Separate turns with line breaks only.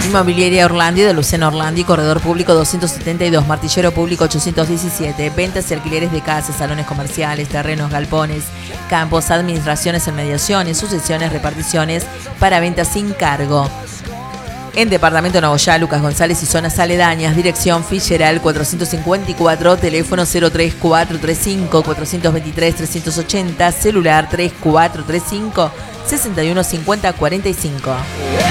Inmobiliaria Orlandi de Lucena Orlandi, Corredor Público 272, Martillero Público 817. Ventas y alquileres de casas, salones comerciales, terrenos, galpones, campos, administraciones en mediaciones, sucesiones, reparticiones para ventas sin cargo. En Departamento Nogoyá, Lucas González y zonas aledañas, dirección Fitzgerald 454, teléfono 03435 423 380, celular 3435 6150 45.